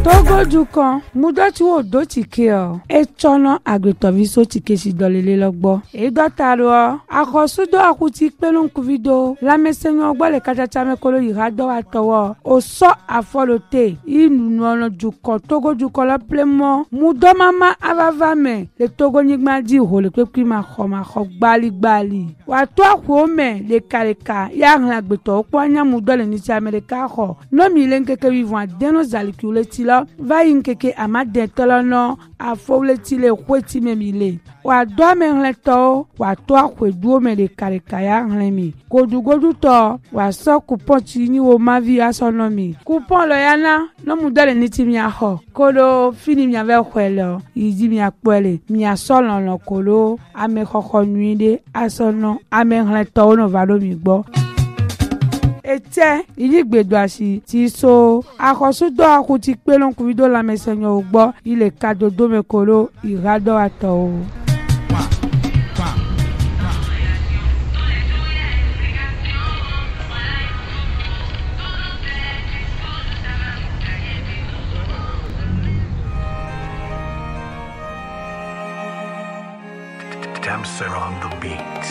Togo dukan mudoti wo do tike o e chono agretovi so tike si dolele logbo e dotaro akosudo akuti pelun kuvido la mesenyo ogbo le kachacha me kolo yirado atowo o so afolote inu no dukan Togo dukan la plemo mudo mama avava me le Togo nigma di ho le pepi ma kho gbali wa to akwo me le kaleka ya ran agbeto opo anya mudo le ni ti America ho no mi le nkeke vivant deno zalikule ti va yinkeke amade tolono afowle ti le kweti memile wa do me nleto wa to akweduo me le kalekaya nlemi godugodu to wa so coupon ti ni wo mavi asonomi coupon lo yana no mudele ni ti mi aho kodo fini mi ave kwelo yidi mi apole mi asolon lo kolo ame kokko nuide asono ame nleto no valo mi gbo ete idigbedo asi ti so akosudo akuti pelon kuvido la mesenyo ogbo ile kadodo mekolo irado ato Damser on the beat.